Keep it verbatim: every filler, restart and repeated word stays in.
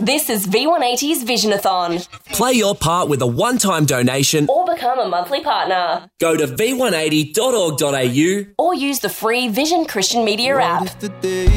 This is V one eighty's Visionathon. Play your part with a one-time donation Or become a monthly partner. Go to v one eighty dot org dot a u Or use the free Vision Christian Media app.